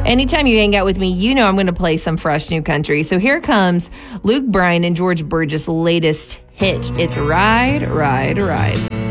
Anytime you hang out with me, you know I'm going to play some fresh new country. So here comes Luke Bryan and George Burgess' latest hit. It's Ride, Ride, Ride.